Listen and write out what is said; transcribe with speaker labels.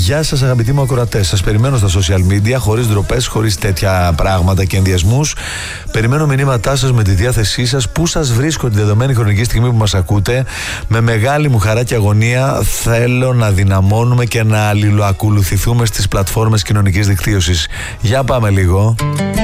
Speaker 1: Γεια σας αγαπητοί μου ακροατές. Σας περιμένω στα social media, χωρίς ντροπές, χωρίς τέτοια πράγματα και ενδιασμούς. Περιμένω μηνύματά σας με τη διάθεσή σας. Πού σας βρίσκω τη δεδομένη χρονική στιγμή που μας ακούτε. Με μεγάλη μου χαρά και αγωνία θέλω να δυναμώνουμε και να αλληλοακολουθηθούμε στις πλατφόρμες κοινωνικής δικτύωσης. Για πάμε λίγο.